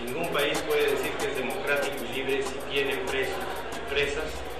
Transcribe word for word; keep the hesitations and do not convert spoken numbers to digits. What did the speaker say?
Ningún país puede decir que es democrático y libre si tiene presos y presas